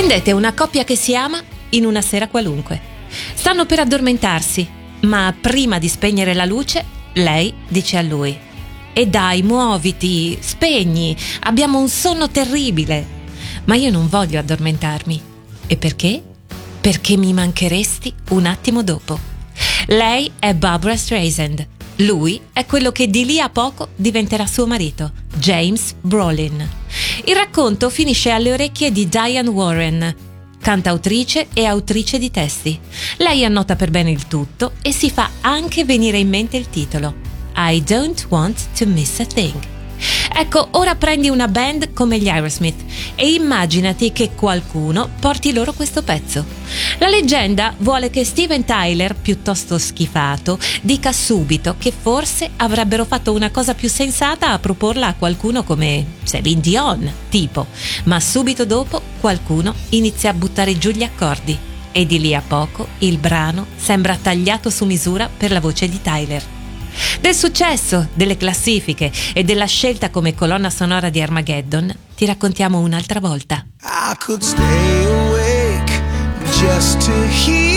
Prendete una coppia che si ama in una sera qualunque. Stanno per addormentarsi, ma prima di spegnere la luce, lei dice a lui: «E dai, muoviti, spegni, abbiamo un sonno terribile». «Ma io non voglio addormentarmi». «E perché?» «Perché mi mancheresti un attimo dopo». Lei è Barbra Streisand. Lui è quello che di lì a poco diventerà suo marito, James Brolin. Il racconto finisce alle orecchie di Diane Warren, cantautrice e autrice di testi. Lei annota per bene il tutto e si fa anche venire in mente il titolo: I Don't Want to Miss a Thing. Ecco, ora prendi una band come gli Aerosmith e immaginati che qualcuno porti loro questo pezzo. La leggenda vuole che Steven Tyler, piuttosto schifato, dica subito che forse avrebbero fatto una cosa più sensata a proporla a qualcuno come Celine Dion, tipo, ma subito dopo qualcuno inizia a buttare giù gli accordi e di lì a poco il brano sembra tagliato su misura per la voce di Tyler. Del successo, delle classifiche e della scelta come colonna sonora di Armageddon ti raccontiamo un'altra volta. I could stay awake just to hear